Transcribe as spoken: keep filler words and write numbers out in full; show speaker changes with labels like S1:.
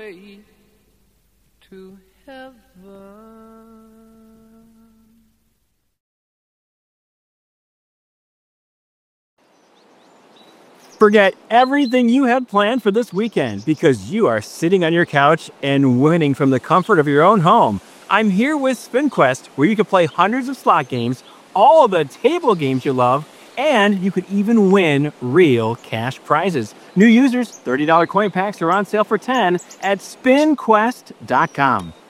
S1: way to heaven.
S2: Forget everything you had planned for this weekend because you are sitting on your couch and winning from the comfort of your own home. I'm here with SpinQuest, where you can play hundreds of slot games, all of the table games you love, and you could even win real cash prizes. New users, thirty dollars coin packs are on sale for ten dollars at spin quest dot com.